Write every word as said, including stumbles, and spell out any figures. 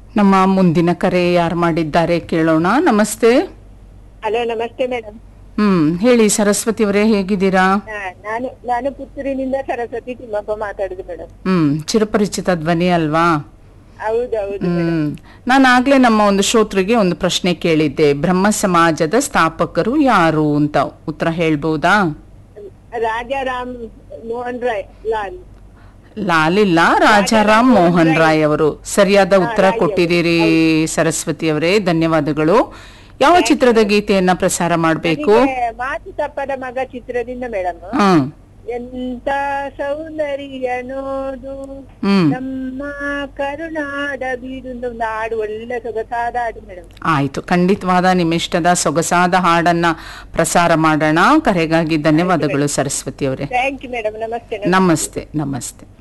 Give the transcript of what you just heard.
ನಮ್ಮ ಮುಂದಿನ ಕರೆ ಯಾರು ಮಾಡಿದ್ದಾರೆ ಕೇಳೋಣ. ನಮಸ್ತೆ. ಹಲೋ, ನಮಸ್ತೆ ಮೇಡಮ್. ಹ್ಮ್ ಹೇಳಿ ಸರಸ್ವತಿ ಅವರೇ, ಹೇಗಿದ್ದೀರಾ? ನಾನು ನಾನು ಪುತ್ತೂರಿನಿಂದ ಸರಸ್ವತಿ ತಿಮ್ಮಪ್ಪ ಮಾತಾಡುದು ಮೇಡಮ್. ಹ್ಮ್ ಚಿರಪರಿಚಿತ ಧ್ವನಿ ಅಲ್ವಾ? ಹೌದೌದು. ಹ್ಮ್ ನಾನು ಆಗ್ಲೇ ನಮ್ಮ ಒಂದು ಶ್ರೋತೃಗೆ ಒಂದು ಪ್ರಶ್ನೆ ಕೇಳಿದ್ದೆ, ಬ್ರಹ್ಮ ಸಮಾಜದ ಸ್ಥಾಪಕರು ಯಾರು ಅಂತ. ಉತ್ತರ ಹೇಳ್ಬಹುದಾ? ರಾಜಾರಾಮ್ ಮೋಹನ್ ರಾಯ್ ಲಾಲ್ ಲಾಲ್ ಇಲ್ಲ, ರಾಜಾರಾಮ್ ಮೋಹನ್ ರಾಯ್ ಅವರು. ಸರಿಯಾದ ಉತ್ತರ ಕೊಟ್ಟಿದ್ದೀರಿ ಸರಸ್ವತಿ ಅವರೇ, ಧನ್ಯವಾದಗಳು. ಯಾವ ಚಿತ್ರದ ಗೀತೆಯನ್ನ ಪ್ರಸಾರ ಮಾಡಬೇಕು? ಮಾತು ತಪ್ಪದ ಮಗ ಚಿತ್ರದಿಂದ ಮೇಡಮ್. ಹ್ಮ್ ಎಂತ ಸೌಂದರ್ಯ ನೋಡು ನಮ್ಮ ಕರುನಾಡ ಬೀಡು, ಒಂದು ಹಾಡು, ಒಳ್ಳೆ ಸೊಗಸಾದ ಹಾಡು ಮೇಡಮ್. ಆಯ್ತು, ಖಂಡಿತವಾದ ನಿಮ್ಮ ಇಷ್ಟದ ಸೊಗಸಾದ ಹಾಡನ್ನ ಪ್ರಸಾರ ಮಾಡೋಣ. ಕರೆಗಾಗಿ ಧನ್ಯವಾದಗಳು ಸರಸ್ವತಿ ಅವರೇ. Thank you madam. ನಮಸ್ತೆ. ನಮಸ್ತೆ ನಮಸ್ತೆ.